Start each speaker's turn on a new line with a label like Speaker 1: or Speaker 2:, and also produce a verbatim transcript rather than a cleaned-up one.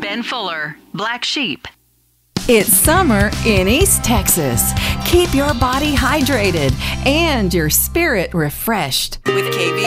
Speaker 1: Ben Fuller, Black Sheep.
Speaker 2: It's summer in East Texas. Keep your body hydrated and your spirit refreshed with K V